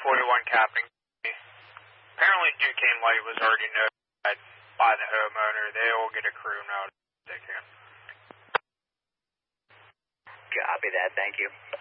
41 capping. Apparently Duquesne Light was already notified by the homeowner. They will get a crew now if they can. Copy that, thank you.